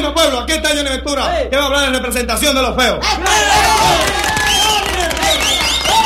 Bueno, pueblo, aquí está Johnny Ventura, que va a hablar en representación de los feos.